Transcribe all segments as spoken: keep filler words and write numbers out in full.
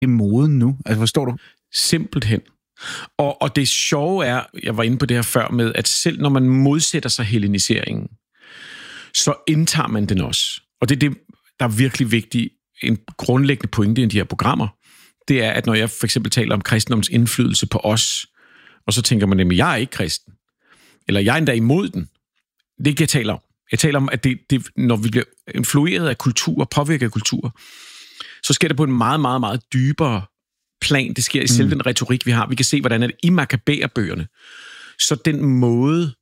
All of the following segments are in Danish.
i moden nu? Altså, forstår du? Simpelthen. Og, og det sjove er, jeg var inde på det her før med, at selv når man modsætter sig helleniseringen, så indtager man den også. Og det er det, der er virkelig vigtigt, en grundlæggende pointe i de her programmer, det er, at når jeg for eksempel taler om kristendoms indflydelse på os, og så tænker man nemlig, jeg er ikke kristen, eller jeg er endda imod den. Det er ikke, jeg taler om. Jeg taler om, at det, det, når vi bliver influeret af kultur, påvirket af kultur, så sker det på en meget, meget, meget dybere plan. Det sker i selv mm. den retorik, vi har. Vi kan se, hvordan det i Makkabæerbøgerne. Så den måde,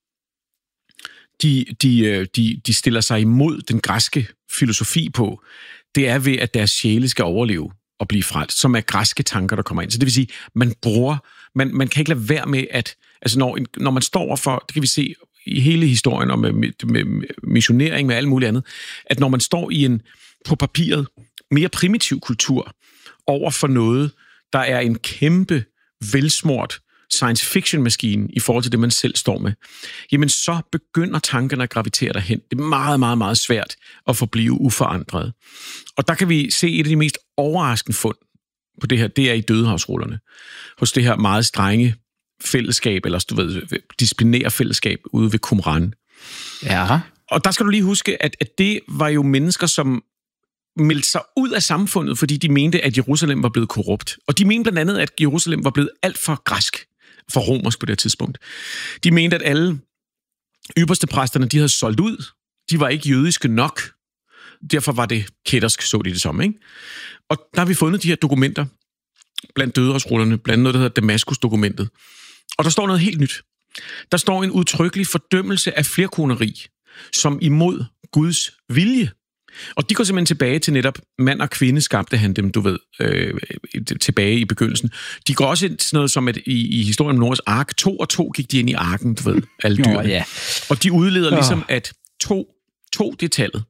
de, de, de, de stiller sig imod den græske filosofi på, det er ved, at deres sjæle skal overleve og blive frelst, som er græske tanker, der kommer ind. Så det vil sige, man bruger, man, man kan ikke lade være med, at altså når, når man står for, det kan vi se i hele historien om med, med missionering, med alt muligt andet, at når man står i en, på papiret, mere primitiv kultur, over for noget, der er en kæmpe, velsmurt science fiction-maskine i forhold til det, man selv står med, jamen så begynder tankerne at gravitere derhen. Det er meget, meget, meget svært at forblive uforandret. Og der kan vi se et af de mest overraskende fund på det her, det er i Dødehavsrullerne. Hos det her meget strenge fællesskab, eller du ved, disciplinære fællesskab ude ved Qumran. Ja. Og der skal du lige huske, at, at det var jo mennesker, som meldte sig ud af samfundet, fordi de mente, at Jerusalem var blevet korrupt. Og de mente blandt andet, at Jerusalem var blevet alt for græsk, for romersk på det tidspunkt. De mente, at alle ypperste præsterne, de havde solgt ud. De var ikke jødiske nok. Derfor var det kættersk, så de det som, ikke? Og der har vi fundet de her dokumenter, blandt Dødehavsrullerne, blandt noget, der hedder Damaskus-dokumentet. Og der står noget helt nyt. Der står en udtrykkelig fordømmelse af flerkoneri, som imod Guds vilje. Og de går simpelthen tilbage til netop mand og kvinde skabte han dem, du ved, øh, tilbage i begyndelsen. De går også til noget som, at i, i historien om Noahs ark, to og to gik de ind i arken, du ved, alle dyrene. Oh, yeah. Og de udleder ligesom, at to, to det er tallet.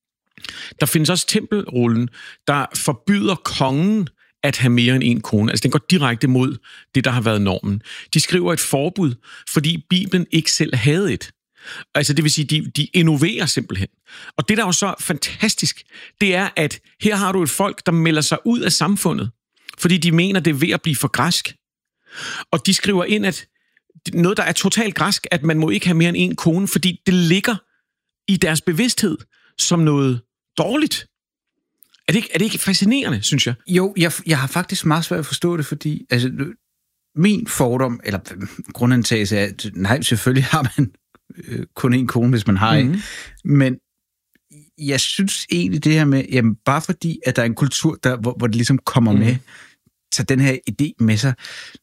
Der findes også tempelrullen, der forbyder kongen at have mere end en kone. Altså, den går direkte mod det, der har været normen. De skriver et forbud, fordi Bibelen ikke selv havde et. Altså, det vil sige, de, de innoverer simpelthen. Og det, der er jo så fantastisk, det er, at her har du et folk, der melder sig ud af samfundet, fordi de mener, det er ved at blive for græsk. Og de skriver ind, at noget, der er totalt græsk, at man må ikke have mere end en kone, fordi det ligger i deres bevidsthed som noget dårligt. Er det ikke, er det ikke fascinerende, synes jeg? Jo, jeg, jeg har faktisk meget svært at forstå det, fordi altså, min fordom, eller grundantagelse er, at nej, selvfølgelig har man øh, kun en kone, hvis man har mm-hmm. en. Men jeg synes egentlig det her med, jamen bare fordi, at der er en kultur, der, hvor, hvor det ligesom kommer mm-hmm. med, så den her idé med sig.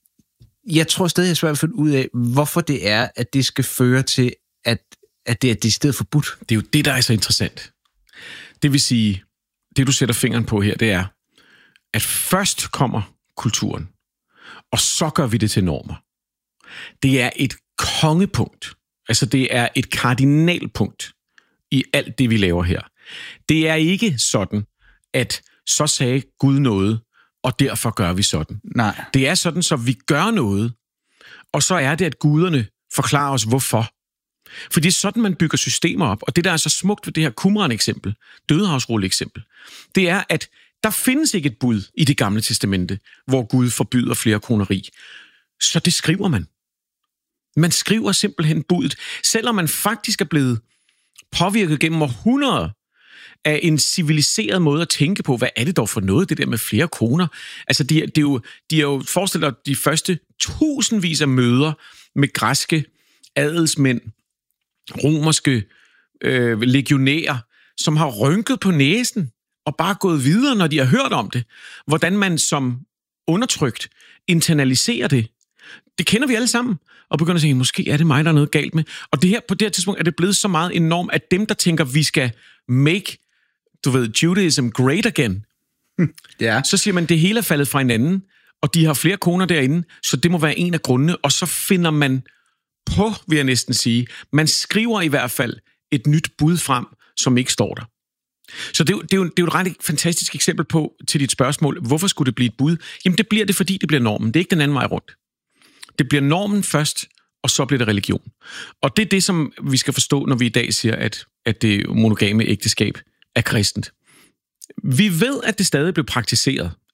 Jeg tror stadig, jeg er svært at finde ud af, hvorfor det er, at det skal føre til, at, at det er decideret forbudt. Det er jo det, der er så interessant. Det vil sige, det du sætter fingeren på her, det er, at først kommer kulturen, og så gør vi det til normer. Det er et kongepunkt. Altså, det er et kardinalpunkt i alt det, vi laver her. Det er ikke sådan, at så sagde Gud noget, og derfor gør vi sådan. Nej. Det er sådan, så vi gør noget, og så er det, at guderne forklarer os, hvorfor. For det er sådan, man bygger systemer op. Og det, der er så smukt ved det her Qumran-eksempel, Dødehavsrulle-eksempel, det er, at der findes ikke et bud i Det Gamle Testamente, hvor Gud forbyder flerkoneri. Så det skriver man. Man skriver simpelthen budet, selvom man faktisk er blevet påvirket gennem århundreder af en civiliseret måde at tænke på. Hvad er det dog for noget, det der med flere koner? Altså, de, de, er jo, de er jo forestillet de første tusindvis af møder med græske adelsmænd, romerske øh, legionærer, som har rynket på næsen og bare gået videre, når de har hørt om det. Hvordan man som undertrykt internaliserer det. Det kender vi alle sammen, og begynder at sige, måske er det mig, der er noget galt med. Og det her, på det her tidspunkt er det blevet så meget enormt, at dem, der tænker, vi skal make, du ved, Judaism great again, ja. Så siger man, det hele er faldet fra hinanden, og de har flere koner derinde, så det må være en af grundene, og så finder man på, vil jeg næsten sige, man skriver i hvert fald et nyt bud frem, som ikke står der. Så det er, jo, det, er jo, det er jo et ret fantastisk eksempel på til dit spørgsmål, hvorfor skulle det blive et bud? Jamen det bliver det, fordi det bliver normen. Det er ikke den anden vej rundt. Det bliver normen først, og så bliver det religion. Og det er det, som vi skal forstå, når vi i dag siger, at, at det monogame ægteskab er kristent. Vi ved, at det stadig blev praktiseret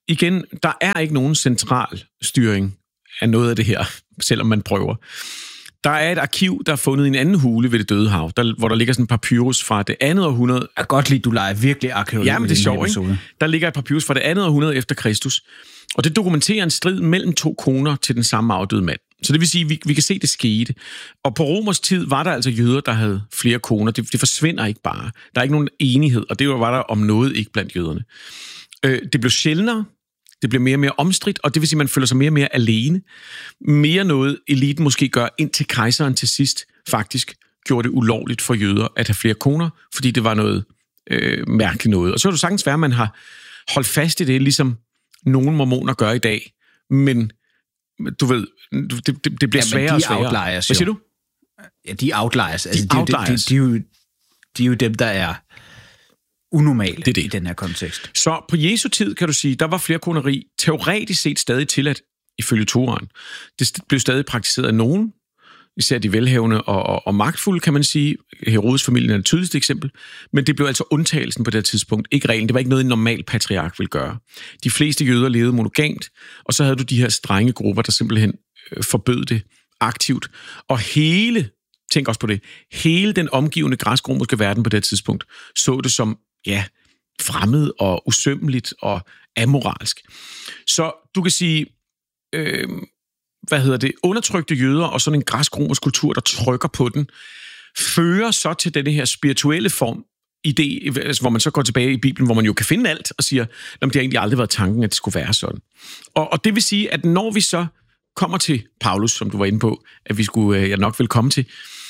igen, der er ikke nogen central styring af noget af det her, selvom man prøver. Der er et arkiv, der er fundet i en anden hule ved Det Døde Hav, der, hvor der ligger sådan en papyrus fra det andet århundrede. Jeg kan godt lide, du leger virkelig arkeologi. Ja, men det er sjovt, ikke? Der ligger et papyrus fra det andet århundrede efter Kristus, og det dokumenterer en strid mellem to koner til den samme afdøde mand. Så det vil sige, at vi, vi kan se, at det skete. Og på Romers tid var der altså jøder, der havde flere koner. Det, det forsvinder ikke bare. Der er ikke nogen enighed, og det var der om noget ikke blandt jøderne. Øh, det blev sjældnere, det blev mere og mere omstridt, og det vil sige, at man føler sig mere og mere alene. Mere noget, eliten måske gør, indtil kejseren til sidst faktisk gjorde det ulovligt for jøder at have flere koner, fordi det var noget øh, mærkeligt noget. Og så er det sagtens være, at man har holdt fast i det, ligesom nogle mormoner gør i dag. Men du ved, det, det, det bliver ja, sværere og sværere. Outliers, Hvad siger du? Ja, de outliers. De altså, outliers. De, de, de, de, de er jo dem, der er unormale det det. i den her kontekst. Så på Jesu tid, kan du sige, der var flerkoneri teoretisk set stadig tilladt ifølge Toraen. Det blev stadig praktiseret af nogen, især de velhavende og, og, og magtfulde, kan man sige. Herodes familien er det tydeligste eksempel. Men det blev altså undtagelsen på det tidspunkt. Ikke reglen. Det var ikke noget, en normal patriark ville gøre. De fleste jøder levede monogamt, og så havde du de her strenge grupper, der simpelthen øh, forbød det aktivt. Og hele, tænk også på det, hele den omgivende græsk-romerske verden på det tidspunkt, så det som, ja, fremmed og usømmeligt og amoralsk. Så du kan sige, øh, hvad hedder det, undertrykte jøder og sådan en græsk-romersk kultur, der trykker på den, fører så til denne her spirituelle form, idé, altså, hvor man så går tilbage i Bibelen, hvor man jo kan finde alt og siger, at det har egentlig aldrig været tanken, at det skulle være sådan. Og, og det vil sige, at når vi så kommer til Paulus, som du var inde på, at vi skulle, jeg nok vil komme til,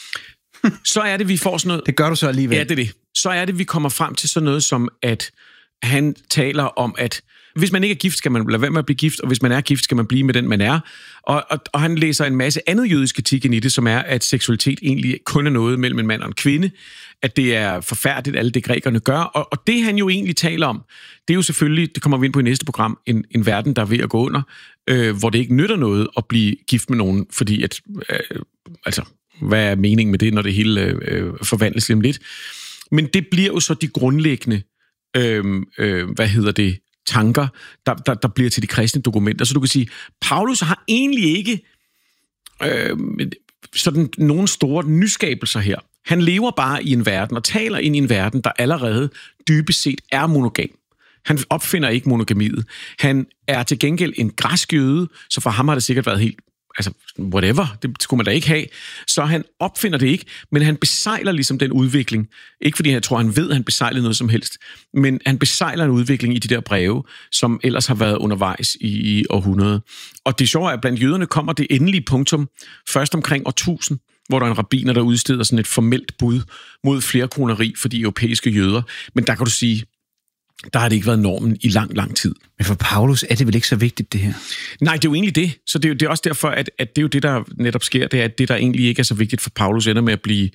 så er det, vi får sådan noget... Det gør du så alligevel. Ja, det er det. Så er det, vi kommer frem til sådan noget som, at han taler om, at hvis man ikke er gift, skal man lade være med at blive gift, og hvis man er gift, skal man blive med den, man er. Og, og, og han læser en masse andet jødisk etik ind i det, som er, at seksualitet egentlig kun er noget mellem en mand og en kvinde, at det er forfærdeligt, alle det grækerne gør. Og, og det, han jo egentlig taler om, det er jo selvfølgelig, det kommer vi ind på i næste program, en, en verden, der er ved at gå under, øh, hvor det ikke nytter noget at blive gift med nogen, fordi at, øh, altså, hvad er meningen med det, når det hele øh, forvandles lidt? Men det bliver jo så de grundlæggende, øh, øh, hvad hedder det, tanker, der, der, der bliver til de kristne dokumenter. Så du kan sige, Paulus har egentlig ikke øh, sådan nogle store nyskabelser her. Han lever bare i en verden og taler ind i en verden, der allerede dybest set er monogam. Han opfinder ikke monogamiet. Han er til gengæld en græsk jøde, så for ham har det sikkert været helt, altså whatever, det skulle man da ikke have. Så han opfinder det ikke, men han besejler ligesom den udvikling. Ikke fordi jeg tror, han ved, at han besejler noget som helst, men han besejler en udvikling i de der breve, som ellers har været undervejs i, i århundreder. Og det sjove er, at blandt jøderne kommer det endelige punktum først omkring år tusind, hvor der er en rabbiner, der udsteder sådan et formelt bud mod flerkoneri for de europæiske jøder. Men der kan du sige, der har det ikke været normen i lang, lang tid. Men for Paulus er det vel ikke så vigtigt, det her? Nej, det er jo egentlig det. Så det er, jo, det er også derfor, at, at det er jo det, der netop sker, det er, at det, der egentlig ikke er så vigtigt for Paulus, ender med at blive,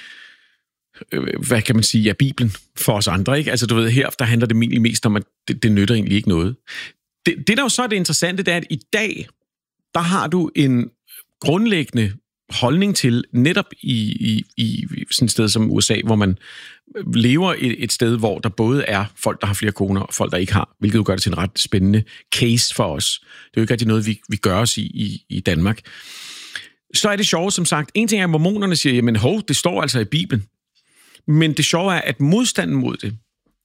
øh, hvad kan man sige, ja, Bibelen for os andre, ikke? Altså, du ved, her, der handler det egentlig mest om, at det, det nytter egentlig ikke noget. Det, det, der jo så er det interessante, det er, at i dag, der har du en grundlæggende holdning til, netop i, i, i sådan et sted som U S A, hvor man lever et, et sted, hvor der både er folk, der har flere koner, og folk, der ikke har, hvilket jo gør det til en ret spændende case for os. Det er jo ikke rigtig noget, vi, vi gør os i, i, i Danmark. Så er det sjove, som sagt, en ting er, at mormonerne siger, jamen hov, det står altså i Bibelen. Men det sjove er, at modstanden mod det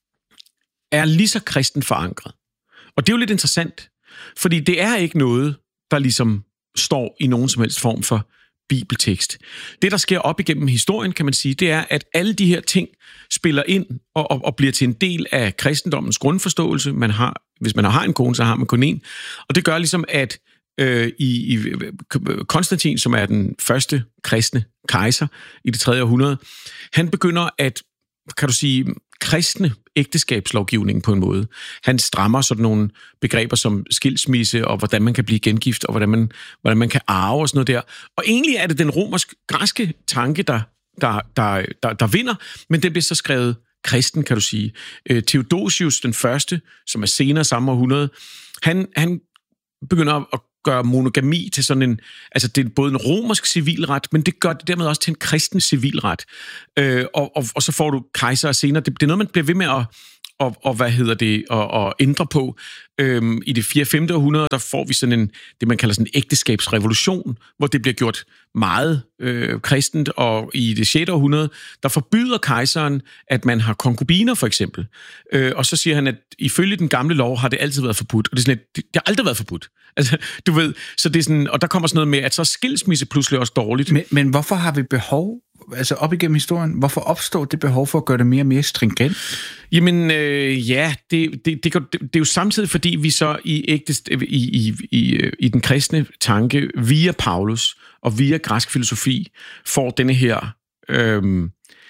er lige så kristen forankret. Og det er jo lidt interessant, fordi det er ikke noget, der ligesom står i nogen som helst form for bibeltekst. Det, der sker op igennem historien, kan man sige, det er, at alle de her ting spiller ind og, og, og bliver til en del af kristendommens grundforståelse. Man har, hvis man har en kone, så har man kun en. Og det gør ligesom, at øh, i, i Konstantin, som er den første kristne kejser i det tredje århundrede, han begynder at, kan du sige, kristne ægteskabslovgivning på en måde. Han strammer sådan nogle begreber som skilsmisse, og hvordan man kan blive gengift, og hvordan man, hvordan man kan arve og sådan noget der. Og egentlig er det den romersk-græske tanke, der, der, der, der, der vinder, men det bliver så skrevet kristen, kan du sige. Theodosius den første, som er senere samme århundrede, han, han begynder at gøre monogami til sådan en, altså det er både en romersk civilret, men det gør det dermed også til en kristen civilret. Øh, og, og, og så får du kejser senere. Det, det er noget, man bliver ved med at, og, og hvad hedder det, og, og ændre på. Øhm, I det fjerde femte århundrede, der får vi sådan en, det man kalder sådan en ægteskabsrevolution, hvor det bliver gjort meget øh, kristent, og i det sjette århundrede, der forbyder kejseren, at man har konkubiner, for eksempel. Øh, og så siger han, at ifølge den gamle lov har det altid været forbudt, og det er sådan, at det, det har aldrig været forbudt. Altså, du ved, så det er sådan, og der kommer sådan noget med, at så er skilsmisse pludselig også dårligt. Men, men hvorfor har vi behov, altså op igennem historien, hvorfor opstår det behov for at gøre det mere og mere stringent? Jamen, øh, ja, det, det, det, det, det er jo samtidig, fordi vi så i, ægtest, i, i, i, i den kristne tanke, via Paulus og via græsk filosofi, får denne her øh,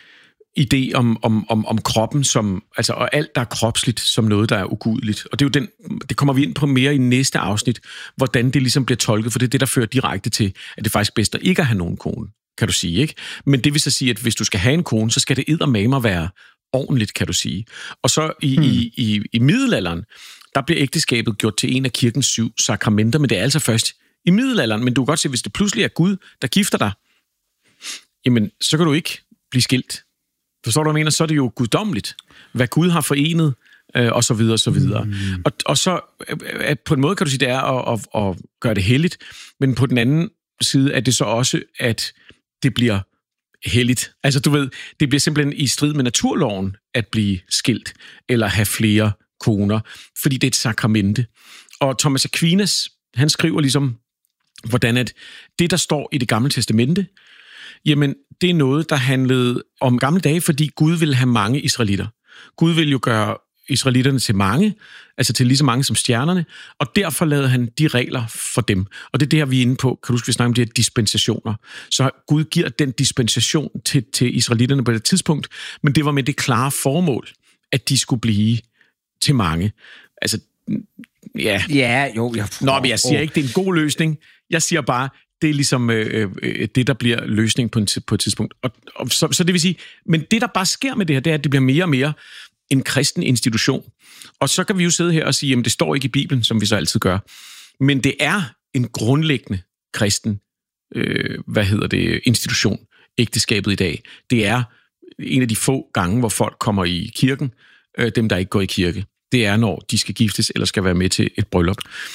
idé om, om, om, om kroppen, som, altså, og alt, der er kropsligt, som noget, der er ugudeligt. Og det er jo den, det kommer vi ind på mere i næste afsnit, hvordan det ligesom bliver tolket, for det er det, der fører direkte til, at det er faktisk bedst at ikke at have nogen kone, kan du sige, ikke? Men det vil så sige, at hvis du skal have en kone, så skal det eddermame være ordentligt, kan du sige. Og så i, hmm. i, i, i middelalderen, der bliver ægteskabet gjort til en af kirkens syv sakramenter, men det er altså først i middelalderen. Men du kan godt se, hvis det pludselig er Gud, der gifter dig, jamen, så kan du ikke blive skilt. Forstår du, hvad jeg mener? Så er det jo guddommeligt, hvad Gud har forenet, øh, og så videre, og så videre. Mm. Og, og så, at på en måde kan du sige, det er at, at, at gøre det helligt, men på den anden side er det så også, at det bliver helligt. Altså, du ved, det bliver simpelthen i strid med naturloven at blive skilt, eller have flere koner, fordi det er et sakramente. Og Thomas Aquinas, han skriver ligesom, hvordan at det, der står i det gamle testamente, jamen, det er noget, der handlede om gamle dage, fordi Gud ville have mange israelitter. Gud ville jo gøre israelitterne til mange, altså til lige så mange som stjernerne, og derfor lavede han de regler for dem. Og det er det her, vi er inde på. Kan du huske, vi snakker om de her dispensationer? Så Gud giver den dispensation til, til israelitterne på det tidspunkt, men det var med det klare formål, at de skulle blive til mange. Altså, ja. Ja, jo. Jeg... Nå, men jeg siger ikke, det er en god løsning. Jeg siger bare, det er ligesom øh, øh, det, der bliver løsning på, en, på et tidspunkt. Og, og så, så det vil sige, men det, der bare sker med det her, det er, at det bliver mere og mere en kristen institution. Og så kan vi jo sidde her og sige, jamen det står ikke i Bibelen, som vi så altid gør. Men det er en grundlæggende kristen, øh, hvad hedder det, institution, ægteskabet i dag. Det er en af de få gange, hvor folk kommer i kirken, øh, dem der ikke går i kirke. Det er, når de skal giftes eller skal være med til et bryllup.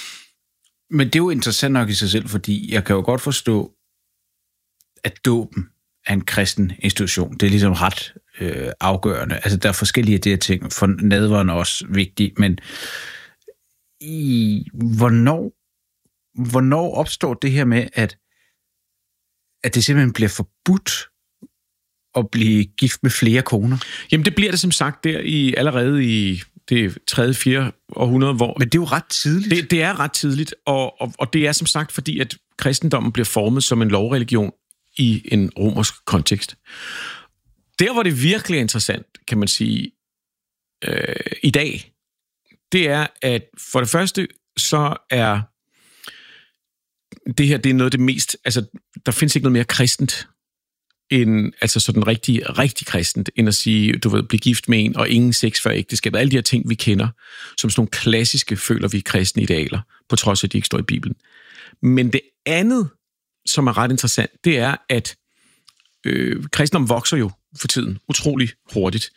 Men det er jo interessant nok i sig selv, fordi jeg kan jo godt forstå, at dåben er en kristen institution. Det er ligesom ret øh, afgørende. Altså, der er forskellige af de her ting. For nadveren er også vigtig, men i, hvornår, hvornår opstår det her med, at, at det simpelthen bliver forbudt at blive gift med flere koner? Jamen, det bliver det som sagt der i allerede i det tredje, fjerde århundrede, hvor... Men det er jo ret tidligt. Det, det er ret tidligt, og, og, og det er som sagt, fordi at kristendommen bliver formet som en lovreligion i en romersk kontekst. Der, hvor det virkelig er interessant, kan man sige, øh, i dag, det er, at for det første, så er det her, det er noget af det mest... Altså, der findes ikke noget mere kristent, end, altså sådan rigtig, rigtig kristent, end at sige, du ved, blive gift med en, og ingen sex før ægteskab. Alle de her ting, vi kender, som sådan nogle klassiske, føler vi kristne idealer, på trods af, at de ikke står i Bibelen. Men det andet, som er ret interessant, det er, at øh, kristendom vokser jo for tiden utrolig hurtigt.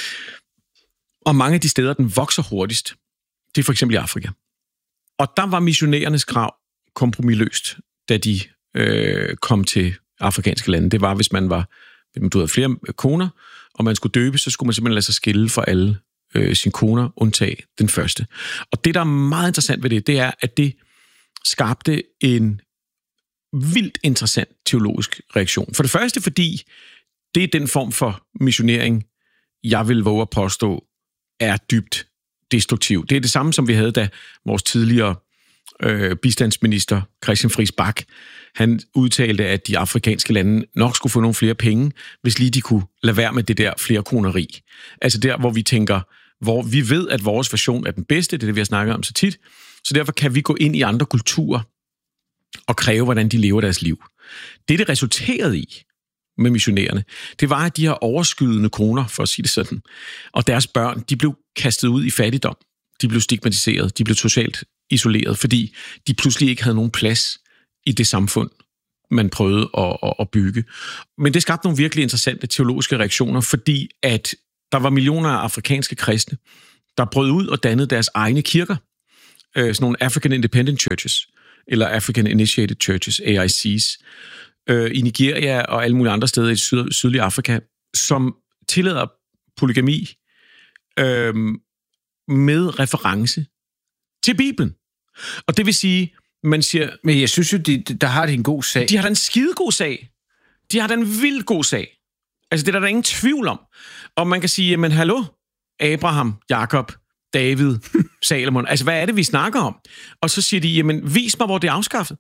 Og mange af de steder, den vokser hurtigst, det er for eksempel i Afrika. Og der var missionærernes krav kompromisløst, da de øh, kom til afrikanske lande. Det var, hvis man var, du havde flere koner, og man skulle døbe, så skulle man simpelthen lade sig skille for alle øh, sine koner, undtag den første. Og det, der er meget interessant ved det, det er, at det skabte en vildt interessant teologisk reaktion. For det første, fordi det er den form for missionering, jeg vil våge at påstå, er dybt destruktiv. Det er det samme, som vi havde, da vores tidligere øh, bistandsminister, Christian Friis Bach, han udtalte, at de afrikanske lande nok skulle få nogle flere penge, hvis lige de kunne lade være med det der flerkoneri. Altså der, hvor vi tænker, hvor vi ved, at vores version er den bedste, det er det, vi har snakket om så tit, så derfor kan vi gå ind i andre kulturer og kræve, hvordan de lever deres liv. Det, det resulterede i med missionærerne, det var, at de her overskydende koner, for at sige det sådan, og deres børn, de blev kastet ud i fattigdom. De blev stigmatiseret, de blev socialt isoleret, fordi de pludselig ikke havde nogen plads i det samfund, man prøvede at, at, at bygge. Men det skabte nogle virkelig interessante teologiske reaktioner, fordi at der var millioner af afrikanske kristne, der brød ud og dannede deres egne kirker. Øh, sådan nogle African Independent Churches, eller African Initiated Churches, A I C's, øh, i Nigeria og alle mulige andre steder i syd- sydlige Afrika, som tillader polygami øh, med reference til Bibelen. Og det vil sige, man siger... Men jeg synes jo, de, der har de en god sag. De har da en skidegod sag. De har da en vildt god sag. Altså, det er der, der ingen tvivl om. Og man kan sige, jamen, hallo, Abraham, Jakob, David, Salomon. Altså, hvad er det, vi snakker om? Og så siger de, jamen, vis mig, hvor det er afskaffet.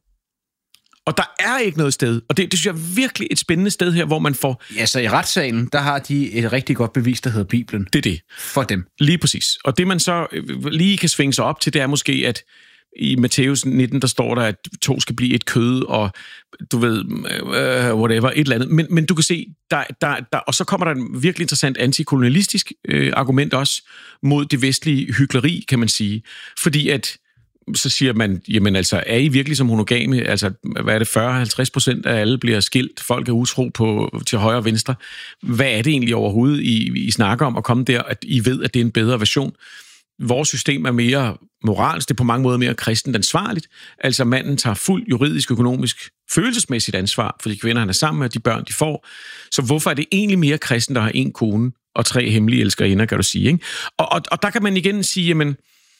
Og der er ikke noget sted. Og det, det synes jeg er virkelig et spændende sted her, hvor man får... Ja, så i retssalen, der har de et rigtig godt bevis, der hedder Bibelen. Det er det. For dem. Lige præcis. Og det, man så lige kan svinge sig op til, det er måske, at i Matthæus nitten, der står der, at to skal blive et kød, og du ved, uh, whatever, et eller andet. Men, men du kan se, der, der, der, og så kommer der en virkelig interessant antikolonialistisk øh, argument også mod det vestlige hykleri, kan man sige. Fordi at, så siger man, jamen altså, er I virkelig som monogame? Altså, hvad er det, fyrre til halvtreds procent af alle bliver skilt, folk er utro på, til højre og venstre. Hvad er det egentlig overhovedet, I, I snakker om at komme der, at I ved, at det er en bedre version? Vores system er mere moralsk, det er på mange måder mere kristent ansvarligt. Altså manden tager fuld juridisk, økonomisk, følelsesmæssigt ansvar for de kvinder, han er sammen med, og de børn, de får. Så hvorfor er det egentlig mere kristent at have en kone og tre hemmelige elskerinder, kan du sige, ikke? Og, og, og der kan man igen sige, jamen,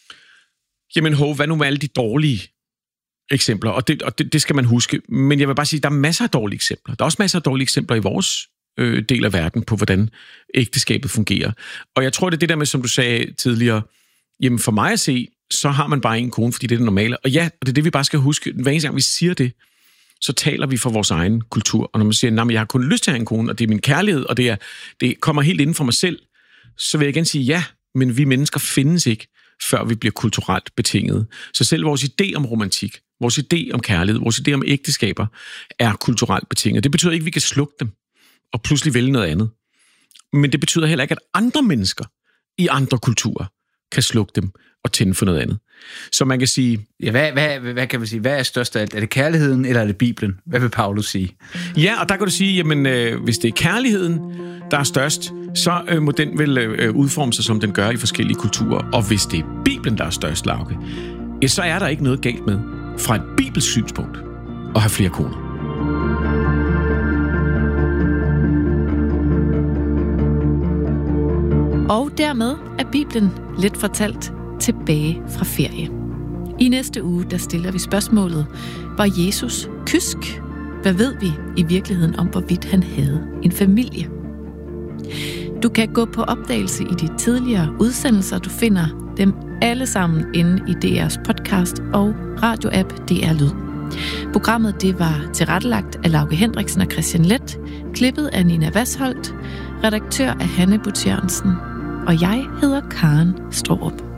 jamen hov, hvad nu med alle de dårlige eksempler? Og, det, og det, det skal man huske. Men jeg vil bare sige, der er masser af dårlige eksempler. Der er også masser af dårlige eksempler i vores øh, del af verden på, hvordan ægteskabet fungerer. Og jeg tror, det er det der med, som du sagde tidligere, jamen for mig at se, så har man bare en kone, fordi det er det normale. Og ja, og det er det, vi bare skal huske. Hver eneste gang vi siger det, så taler vi for vores egen kultur. Og når man siger, nej, men jeg har kun lyst til at have en kone, og det er min kærlighed, og det, er, det kommer helt inden for mig selv, så vil jeg igen sige, ja, men vi mennesker findes ikke, før vi bliver kulturelt betinget. Så selv vores idé om romantik, vores idé om kærlighed, vores idé om ægteskaber, er kulturelt betinget. Det betyder ikke, at vi kan slukke dem, og pludselig vælge noget andet. Men det betyder heller ikke, at andre mennesker i andre kulturer kan slukke dem og tænde for noget andet. Så man kan sige... Ja, hvad, hvad, hvad kan man sige? Hvad er størst af alt? Er det kærligheden, eller er det Bibelen? Hvad vil Paulus sige? Ja, og der kan du sige, jamen, øh, hvis det er kærligheden, der er størst, så øh, må den vel øh, udforme sig, som den gør i forskellige kulturer. Og hvis det er Bibelen, der er størst, Lauke, ja, så er der ikke noget galt med, fra et bibelsk synspunkt, at have flere koner. Og dermed er Bibelen let fortalt tilbage fra ferie. I næste uge, der stiller vi spørgsmålet, var Jesus kysk? Hvad ved vi i virkeligheden om, hvorvidt han havde en familie? Du kan gå på opdagelse i de tidligere udsendelser. Du finder dem alle sammen inde i D R's podcast og radioapp D R Lyd. Programmet det var tilrettelagt af Lauke Hendriksen og Christian Leth, klippet af Nina Vasholdt, redaktør af Hanne Butt Jørgensen, og jeg hedder Karen Straarup.